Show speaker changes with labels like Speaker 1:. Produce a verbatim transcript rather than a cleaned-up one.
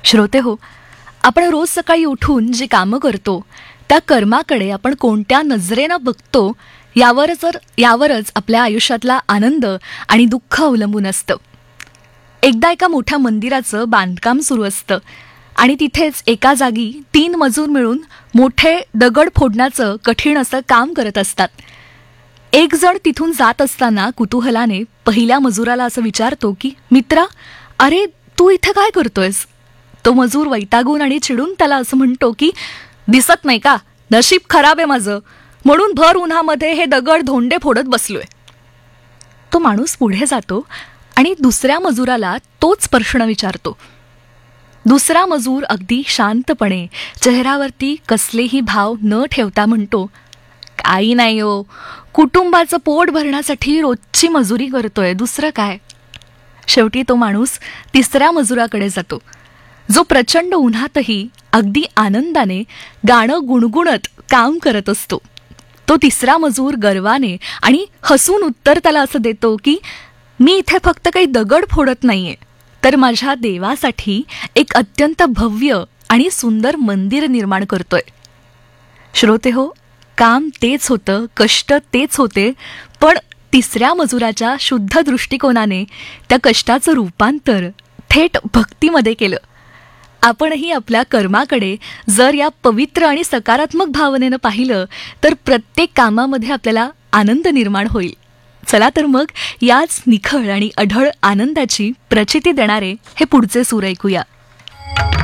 Speaker 1: श्रोते हो, आपण रोज सकाळी उठून जी कामं करतो त्या कर्माकडे आपण कोणत्या नजरेनं बघतो यावर जर यावरच आपल्या आयुष्यातला आनंद आणि दुःख अवलंबून असतं. एकदा एका मोठ्या मंदिराचं बांधकाम सुरू असतं आणि तिथेच एका जागी तीन मजूर मिळून मोठे दगड फोडण्याचं कठीण असं काम करत असतात. एक जण तिथून जात असताना कुतूहलाने पहिल्या मजुराला असं विचारतो की, मित्रा, अरे तू इथे काय करतोयस? तो मजूर वैतागून आणि चिडून त्याला असं म्हणतो की, दिसत नाही का, नशीब खराब आहे माझं, म्हणून भर उन्हामध्ये हे दगड धोंडे फोडत बसलोय. तो माणूस पुढे जातो आणि दुसऱ्या मजुराला तोच प्रश्न विचारतो. दुसरा मजूर अगदी शांतपणे, चेहऱ्यावरती कसलेही भाव न ठेवता म्हणतो, काही नाही हो, कुटुंबाचं पोट भरण्यासाठी रोजची मजुरी करतोय, दुसरं काय. शेवटी तो माणूस तिसऱ्या मजुराकडे जातो, जो प्रचंड उन्हातही अगदी आनंदाने गाणं गुणगुणत काम करत असतो. तो तिसरा मजूर गर्वाने आणि हसून उत्तर त्याला असं देतो की, मी इथे फक्त काही दगड फोडत नाहीये, तर माझ्या देवासाठी एक अत्यंत भव्य आणि सुंदर मंदिर निर्माण करतोय. श्रोते हो, काम तेच होतं, कष्ट तेच होते, पण तिसऱ्या मजुराच्या शुद्ध दृष्टिकोनाने त्या कष्टाचं रूपांतर थेट भक्तीमध्ये केलं. आपणही आपल्या कर्माकडे जर या पवित्र आणि सकारात्मक भावनेनं पाहिलं तर प्रत्येक कामामध्ये आपल्याला आनंद निर्माण होईल. चला तर मग याच निखळ आणि अढळ आनंदाची प्रचिती देणारे हे पुढचे सूर ऐकूया.